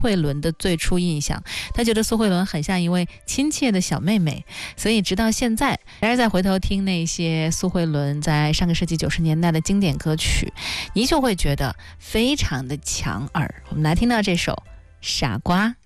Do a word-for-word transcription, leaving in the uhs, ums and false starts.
慧伦的最初印象，他觉得苏慧伦很像一位亲切的小妹妹，所以直到现在，然而再回头听那些苏慧伦在上个世纪九十年代的经典歌曲，依旧会觉得非常的抢耳。我们来听到这首《傻瓜》。